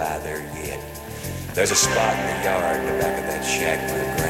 by there yet. There's a spot in the yard in the back of that shack where